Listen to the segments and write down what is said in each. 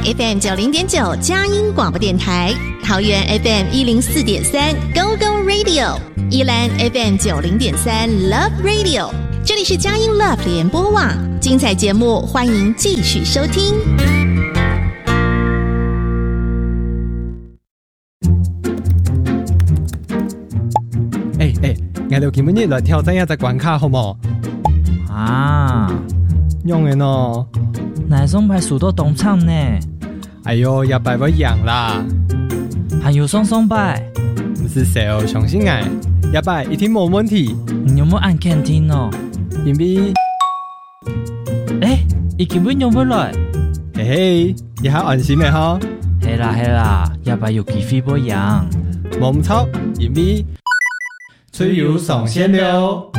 FM 90.9佳音广播电台，桃园 FM 104.3 Go Go Radio， 宜兰 FM 90.3 Love Radio。这里是佳音 Love 联播网，精彩节目欢迎继续收听。 我哋今日來挑戰一隻關卡好冇？ 啊， 用嘅喏， 哪種牌數到東廠呢？ 哎呦，也擺不贏啦， 還有雙雙牌， 唔是小相信我，也擺一定冇問題。 你有冇按鍵聽哦？ 因為， 伊根本用不來， 嘿嘿，也係安心嘅嗬。 係啦，也擺有機會不贏， 冇唔錯，因為。吹油上線了。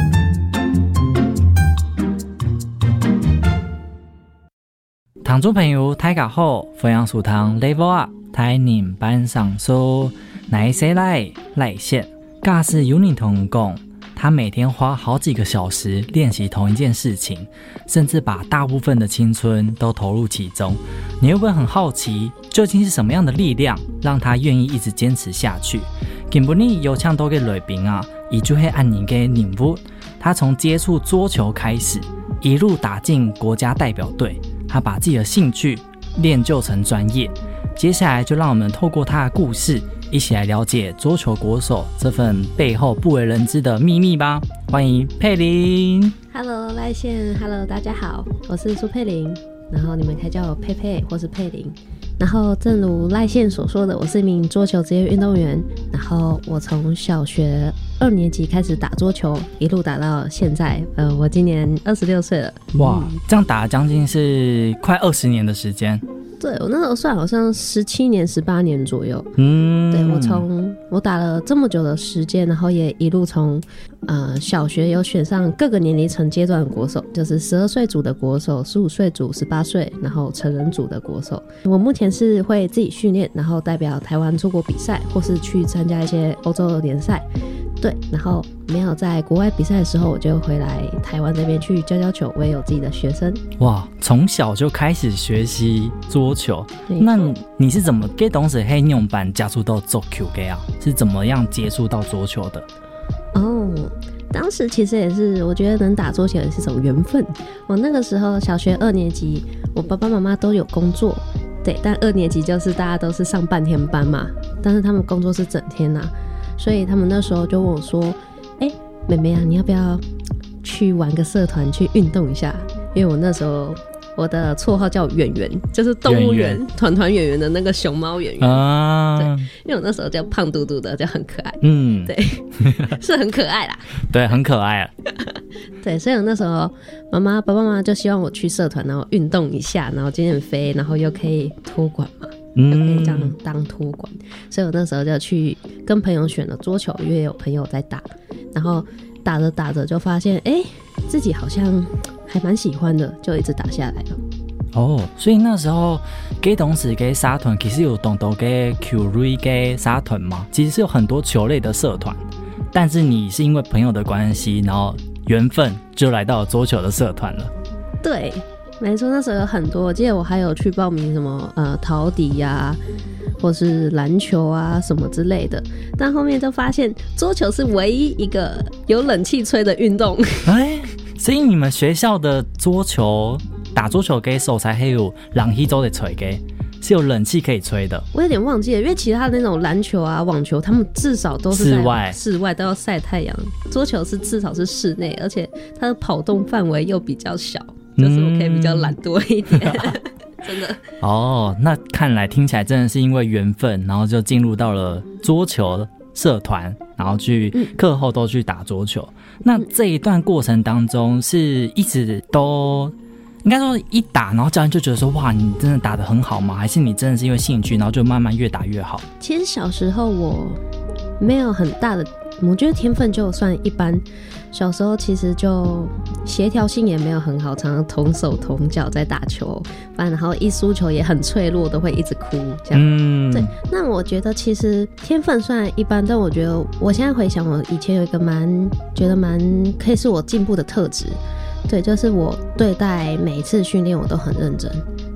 聽眾朋友大家好，歡迎收聽 Level Up 台寧班上說來誰來線。假使有你同講，他每天花好幾個小時練習同一件事情，甚至把大部分的青春都投入其中，你會不會很好奇，究竟是什麼樣的力量讓他願意一直堅持下去？今日有請到嘅來賓啊，伊就是按年嘅任務。他從接觸桌球開始，一路打進國家代表隊，他把自己的興趣練就成專業。接下來就讓我們透過他的故事，一起來了解桌球國手這份背後不為人知的秘密吧。歡迎佩玲。 Hello 賴線 ，Hello 大家好，我是蘇佩玲，然後你們可以叫我佩佩或是佩玲。然後正如賴線所說的，我是一名桌球職業運動員，然後我從小學2年級開始打桌球，一路打到現在，我今年26歲了。 哇，這樣打了將近是快20年的時間。 對，我那時候算好像17年18年左右。對，我打了這麼久的時間，然後也一路從小學有選上各個年齡層階段的國手，就是12歲組的國手、15歲組、18歲，然後成人組的國手。我目前是會自己訓練，然後代表台灣出國比賽，或是去參加一些歐洲的聯賽。對，然後沒有在國外比賽的時候，我就回來台灣這邊去教球，我也有自己的學生。 哇，從小就開始學習桌球，那你是怎麼給當時黑牛班接觸到桌球的啊？是怎麼樣接觸到桌球的？ 當時其實也是，我覺得能打桌球也是一種緣分。我那個時候小學2年級，我爸爸媽媽都有工作，對，但2年級就是大家都是上半天班嘛，但是他們工作是整天啊。所以他們那時候就問我說：“妹妹啊，你要不要去玩個社團，去運動一下？”因為我那時候我的綽號叫圓圓，就是動物園團團圓圓的那個熊貓圓圓啊。對，因為我那時候叫胖嘟嘟的，就很可愛。對，是很可愛啦。對，很可愛啊。對，所以我那時候爸爸媽媽就希望我去社團，然後運動一下，然後減肥，然後又可以托管嘛。就可以這樣當托管，所以我那時候就去跟朋友選了桌球，因為有朋友在打，然後打着打着就發現，自己好像還蠻喜歡的，就一直打下來了。所以那時候給當時給社團其實有懂到給球類給社團嘛，其實是有很多球類的社團，但是你是因為朋友的關係，然後緣分就來到了桌球的社團了。對。沒錯，那時候有很多，我記得我還有去報名什麼陶笛啊，或是籃球啊什麼之類的，但後面就發現桌球是唯一一個有冷氣吹的運動。所以你們學校的桌球打桌球嘅手才還有冷氣做的吹嘅，是有冷氣可以吹的。我有點忘記了，因為其他的那種籃球啊、網球，他們至少都是在室外都要曬太陽，桌球是至少是室內，而且它的跑動範圍又比較小。就是我可以比較懶惰一點，真的。那看來聽起來真的是因為緣分，然後就進入到了桌球社團，然後去課後都去打桌球。那這一段過程當中，是一直都應該說一打，然後教練就覺得說，哇，你真的打得很好嗎？還是你真的是因為興趣，然後就慢慢越打越好？其實小時候我沒有很大的，我覺得天分就算一般。小時候其實就協調性也沒有很好，常常同手同腳在打球，然後一輸球也很脆弱，都會一直哭這樣。對，那我覺得其實天分算一般，但我覺得我現在回想，我以前有一個覺得蠻可以是我進步的特質。對，就是我對待每一次訓練我都很認真。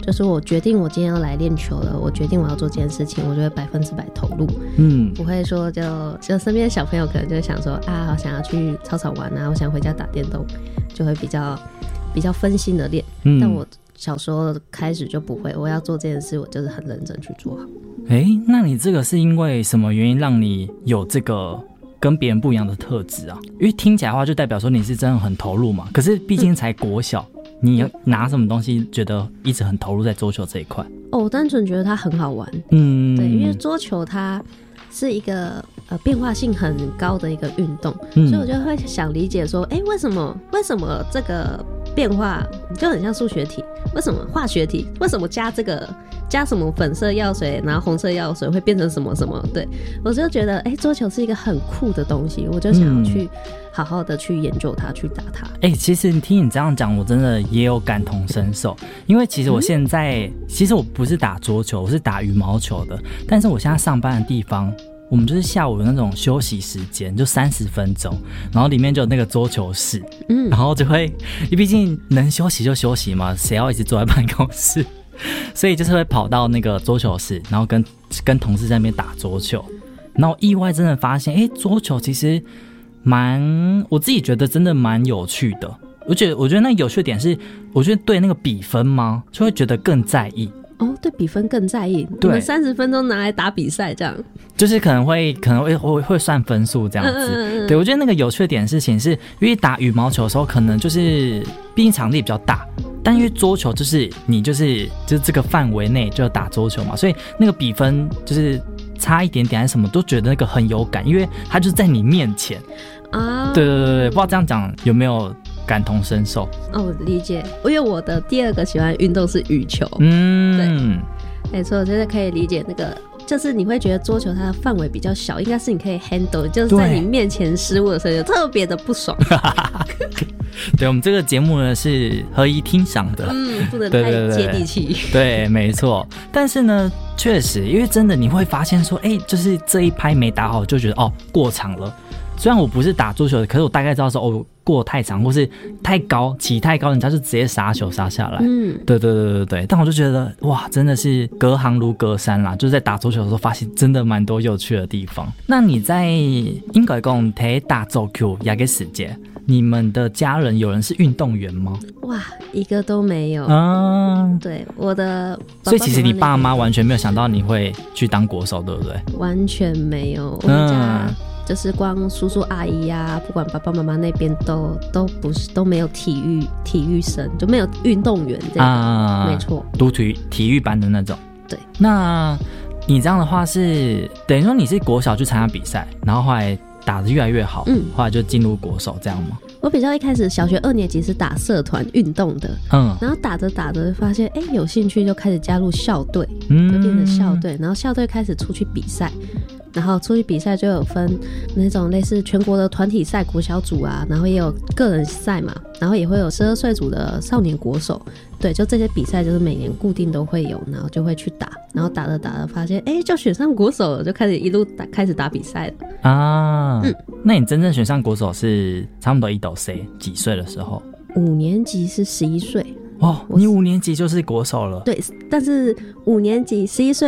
就是我决定我今天要来练球了，我决定我要做这件事情，我就会100%投入，不会说就身边的小朋友可能就会想说啊，好想要去操场玩啊，我想回家打电动，就会比较分心的练，但我小时候开始就不会，我要做这件事，我就是很认真去做好。 那你这个是因为什么原因让你有这个跟别人不一样的特质啊？因为听起来的话就代表说你是真的很投入嘛，可是毕竟才国小，你拿什么东西觉得一直很投入在桌球这一块？ 我单纯觉得它很好玩，对，因为桌球它是一个变化性很高的一个运动，所以我就会想理解说，为什么这个变化就很像数学题，为什么化学题，为什么加什么粉色药水，然后红色药水会变成什么什么？对，我就觉得桌球是一个很酷的东西，我就想要去好好的去研究它，去打它。 其实听你这样讲，我真的也有感同身受，因为其实我现在其实我不是打桌球，我是打羽毛球的，但是我现在上班的地方，我们就是下午的那种休息时间，就30分钟，然后里面就有那个桌球室，然后就会，毕竟能休息就休息嘛，谁要一直坐在办公室？所以就是会跑到那个桌球室，然后跟同事在那边打桌球，然后意外真的发现，桌球其实我自己觉得真的蛮有趣的。我觉得那有趣的点是，我觉得对那个比分嘛，就会觉得更在意。 对比分更在意，你们30分钟拿来打比赛，这样就是可能会算分数这样子。对，我觉得那个有趣的点事情是，因为打羽毛球的时候，可能就是毕竟场地比较大，但因为桌球就是你就是这个范围内就打桌球嘛，所以那个比分就是差一点点还是什么，都觉得那个很有感，因为它就是在你面前啊。对，不知道这样讲有没有感同身受？ 理解。因为我的第二个喜欢运动是羽球，对，没错，就是可以理解那个，就是你会觉得桌球它的范围比较小，应该是你可以 handle， 就是在你面前失误的时候就特别的不爽。 对，我们这个节目呢是合宜听赏的， 不能太接地气。 对，没错。但是呢，确实，因为真的你会发现说，就是这一拍没打好，就觉得过场了。虽然我不是打桌球的，可是我大概知道说过太长或是太高，起太高，人家就直接杀球杀下来。对。但我就觉得哇，真的是隔行如隔山啦，就是在打桌球的时候发现真的蛮多有趣的地方。那你在应该讲在打桌球也个时间，你们的家人有人是运动员吗？ 哇，一个都没有。对，我的爸爸妈妈， 所以其实你爸妈完全没有想到你会去当国手，对不对？ 完全没有。我们家就是光叔叔阿姨啊，不管爸爸妈妈那边都没有体育生，就没有运动员这样。没错， 读体育班的那种。 对， 那你这样的话是等于说你是国小去参加比赛，然后后来打得越来越好，后来就进入国手这样吗？ 我比较一开始小学2年级是打社团运动的，然后打着打着发现有兴趣，就开始加入校队，就变成校队，然后校队开始出去比赛。然后出去比赛就有分那种类似全国的团体赛国小组啊，然后也有个人赛嘛，然后也会有12岁组的少年国手，对，就这些比赛就是每年固定都会有，然后就会去打，然后打着打着发现就选上国手了，就开始一路开始打比赛了啊。 那你真正选上国手是差不多几岁的时候 ？5年级是11岁。 你5年级就是国手了？ 对，但是5年级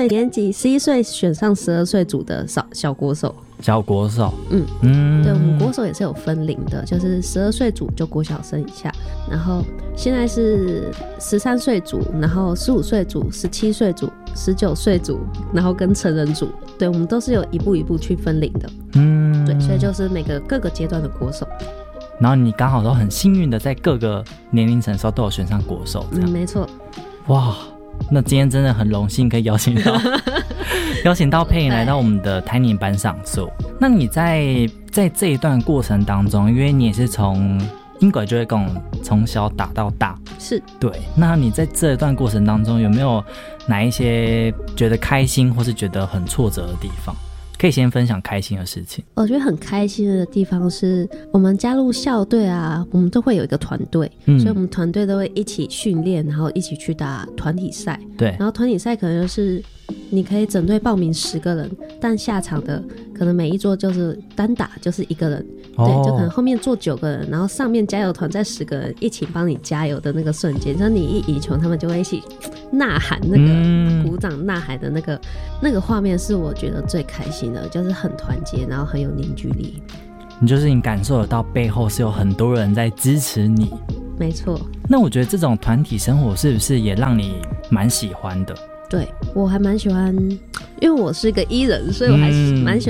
11岁选上12岁组的小国手。 小国手， 对，我们国手也是有分龄的，就是12岁组就国小生以下，然后现在是13岁组，然后15岁组、17岁组、19岁组，然后跟成人组，对，我们都是有一步一步去分龄的。对，所以就是各个阶段的国手。 然后你刚好都很幸运的在各个年龄层的时候都有选上国手，这样。 没错。 哇，那今天真的很荣幸可以邀请到佩莹来到我们的台宁班上座。那你在这一段过程当中，因为你也是从英轨就会跟我从小打到大， 是对。那你在这一段过程当中有没有哪一些觉得开心或是觉得很挫折的地方？可以先分享开心的事情。我觉得很开心的地方是我们加入校队啊，我们都会有一个团队，所以我们团队都会一起训练，然后一起去打团体赛。 对， 然后团体赛可能就是你可以整队报名10个人，但下场的可能每一桌就是单打就是1个人，对，就可能后面坐9个人，然后上面加油团再10个人一起帮你加油的那个瞬间，就是你一赢球，他们就会一起呐喊那个鼓掌呐喊的那个画面是我觉得最开心的，就是很团结，然后很有凝聚力。 你感受得到背后是有很多人在支持你。 没错。 那我觉得这种团体生活是不是也让你蛮喜欢的？ 对，我还蛮喜欢，因为我是一个 E 人，所以我还蛮喜